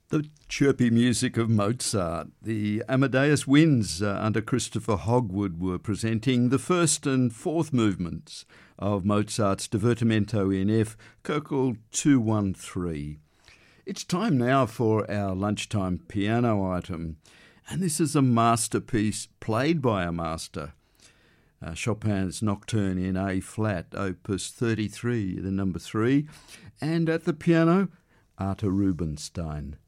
The chirpy music of Mozart. The Amadeus Winds under Christopher Hogwood were presenting the first and fourth movements of Mozart's Divertimento in F, Köchel 213. It's time now for our lunchtime piano item, and this is a masterpiece played by a master. Chopin's Nocturne in A flat, opus 33, the number 3, and at the piano, Arthur Rubinstein.